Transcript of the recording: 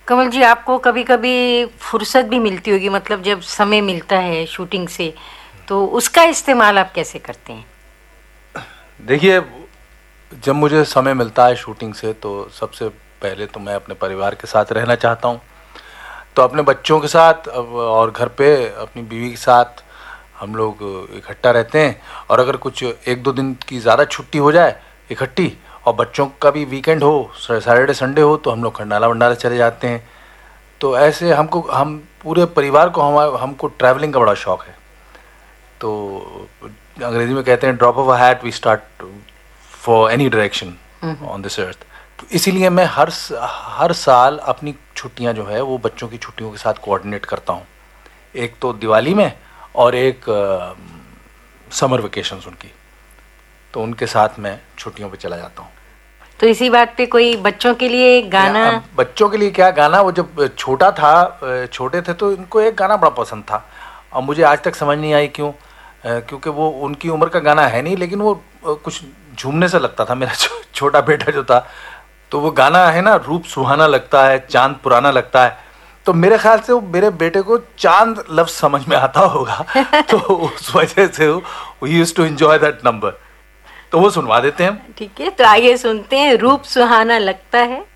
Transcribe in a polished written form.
कमल जी, आपको कभी कभी फुर्सत भी मिलती होगी, मतलब जब समय मिलता है शूटिंग से, तो उसका इस्तेमाल आप कैसे करते हैं? देखिए, जब मुझे समय मिलता है शूटिंग से तो सबसे पहले तो मैं अपने परिवार के साथ रहना चाहता हूँ। तो अपने बच्चों के साथ और घर पे अपनी बीवी के साथ हम लोग इकट्ठा रहते हैं। और अगर कुछ एक दो दिन की ज़्यादा छुट्टी हो जाए इकट्ठी, और बच्चों का भी वीकेंड हो, सैटरडे संडे हो, तो हम लोग खंडाला वंडाला चले जाते हैं। तो ऐसे हम पूरे परिवार को हमको ट्रैवलिंग का बड़ा शौक़ है। तो अंग्रेजी में कहते हैं drop of a hat we start for any direction on this earth. तो इसीलिए मैं हर साल अपनी छुट्टियां जो है वो बच्चों की छुट्टियों के साथ कोऑर्डिनेट करता हूँ। एक तो दिवाली में और एक समर वेकेशंस उनकी, तो उनके साथ मैं छुट्टियों पे चला जाता हूँ। तो इसी बात पे कोई बच्चों के लिए गाना? अब बच्चों के लिए क्या गाना, वो जब छोटे थे तो इनको एक गाना बड़ा पसंद था और मुझे आज तक समझ नहीं आई क्यों। क्योंकि वो उनकी उम्र का गाना है नहीं, लेकिन वो कुछ झूमने से लगता था। मेरा छोटा बेटा जो था, तो वो गाना है ना, रूप सुहाना लगता है चांद पुराना लगता है। तो मेरे ख्याल से वो मेरे बेटे को चांद लफ्ज समझ में आता होगा तो उस वजह से वो used to enjoy that number, तो वो सुनवा देते हैं। ठीक है, तो आइए सुनते हैं, रूप सुहाना लगता है।